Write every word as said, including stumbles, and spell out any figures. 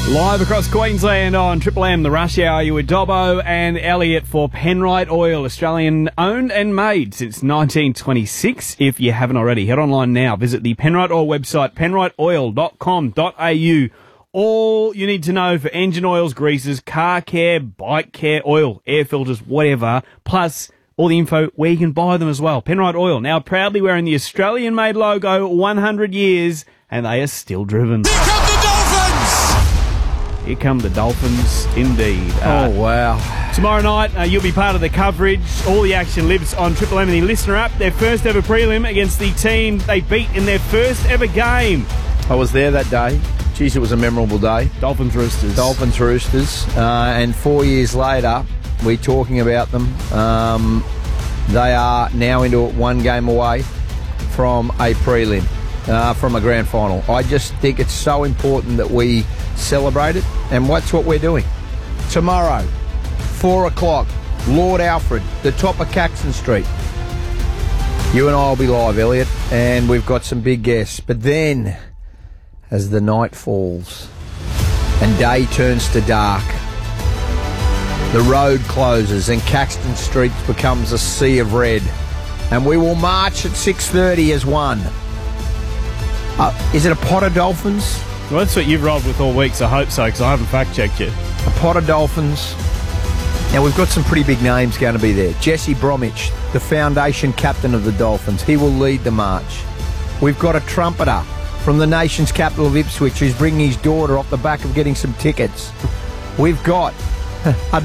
Live across Queensland on Triple M, the Rush Hour, you with Dobbo and Elliot for Penrite Oil, Australian owned and made since nineteen twenty-six. If you haven't already, head online now. Visit the Penrite Oil website, penrite oil dot com dot a u. All you need to know for engine oils, greases, car care, bike care, oil, air filters, whatever, plus all the info where you can buy them as well. Penrite Oil, now proudly wearing the Australian-made logo, one hundred years, and they are still driven. Here come the Dolphins, indeed. Uh, oh, wow. Tomorrow night, uh, you'll be part of the coverage. All the action lives on Triple M and the Listener app. Their first ever prelim against the team they beat in their first ever game. I was there that day. Geez, it was a memorable day. Dolphins Roosters. Dolphins Roosters. Uh, and four years later, we're talking about them. Um, they are now into one game away from a prelim, uh, from a grand final. I just think it's so important that we celebrate it, and that's what we're doing. Tomorrow, four o'clock, Lord Alfred, the top of Caxton Street. You and I will be live, Elliot, and we've got some big guests. But then, as the night falls and day turns to dark, the road closes and Caxton Street becomes a sea of red, and we will march at six thirty as one. Uh, is it a pot of Dolphins? Well, that's what you've rolled with all week, so I hope so, because I haven't fact-checked you. A pot of Dolphins. Now, we've got some pretty big names going to be there. Jesse Bromwich, the foundation captain of the Dolphins. He will lead the march. We've got a trumpeter from the nation's capital of Ipswich who's bringing his daughter off the back of getting some tickets. We've got a